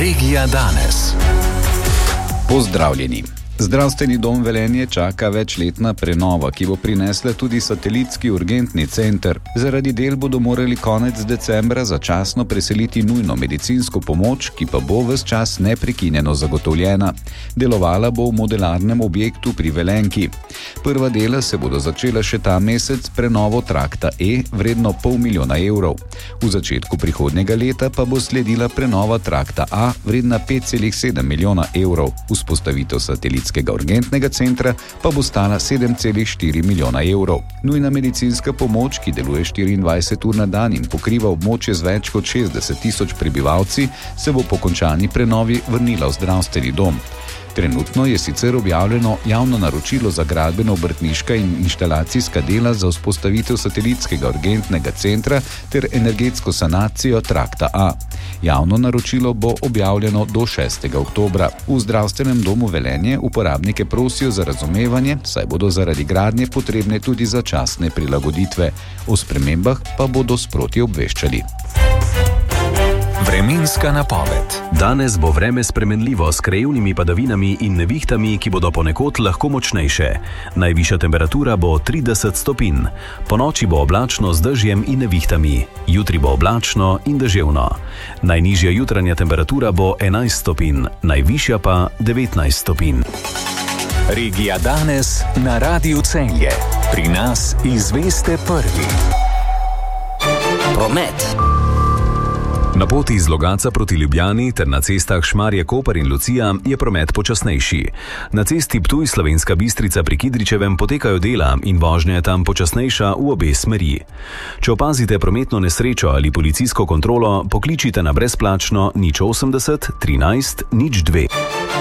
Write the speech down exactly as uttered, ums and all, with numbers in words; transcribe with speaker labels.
Speaker 1: Regija danes.
Speaker 2: Pozdravljeni. Zdravstveni dom Velenje čaka večletna prenova, ki bo prinesla tudi satelitski urgentni center. Zaradi del bodo morali konec decembra začasno preseliti nujno medicinsko pomoč, ki pa bo ves čas neprekinjeno zagotovljena. Delovala bo v modelarnem objektu pri Velenki. Prva dela se bodo začela še ta mesec, prenovo trakta E, vredno pol milijona evrov. V začetku prihodnjega leta pa bo sledila prenova trakta A, vredna pet celih sedem milijona evrov. Vzpostavitev satelitskega urgentnega centra pa bo stala sedem celih štiri milijona evrov. Nujna medicinska pomoč, ki deluje štiriindvajset ur na dan in pokriva območje z več kot šestdeset tisoč prebivalci, se bo po končani prenovi vrnila v zdravstveni dom. Trenutno je sicer objavljeno javno naročilo za gradbeno-obrtniška in inštalacijska dela za vzpostavitev satelitskega urgentnega centra ter energetsko sanacijo trakta A. Javno naročilo bo objavljeno do šestega oktobra. V zdravstvenem domu Velenje uporabnike prosijo za razumevanje, saj bodo zaradi gradnje potrebne tudi začasne prilagoditve. O spremembah pa bodo sproti obveščali.
Speaker 1: Vremenska napoved.
Speaker 3: Danes bo vreme spremenljivo s krajevnimi padavinami in nevihtami, ki bodo ponekod lahko močnejše. Najvišja temperatura bo trideset stopinj. Ponoči bo oblačno z dežjem in nevihtami. Jutri bo oblačno in deževno. Najnižja jutranja temperatura bo enajst stopinj, najvišja pa devetnajst stopinj.
Speaker 1: Regija danes na Radiu Celje. Pri nas izveste prvi.
Speaker 4: Promet.
Speaker 3: Na poti iz Logatca proti Ljubljani ter na cestah Šmarje-Koper in Lucija je promet počasnejši. Na cesti Ptuj-Slovenska Bistrica pri Kidričevem potekajo dela in vožnja je tam počasnejša v obe smeri. Če opazite prometno nesrečo ali policijsko kontrolo, pokličite na brezplačno nič osemdeset trinajst nič dve.